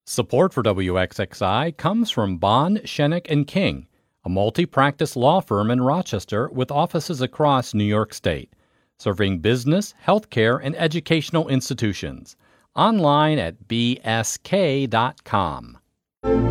Support for WXXI comes from Bond, Shenick & King, a multi-practice law firm in Rochester with offices across New York State, serving business, healthcare, and educational institutions. Online at bsk.com.